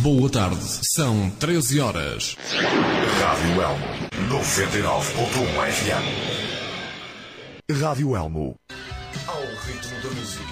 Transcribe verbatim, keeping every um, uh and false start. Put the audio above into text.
Boa tarde, são treze horas. Rádio Elmo, noventa e nove ponto um F M. Rádio Elmo. Ao ritmo da música.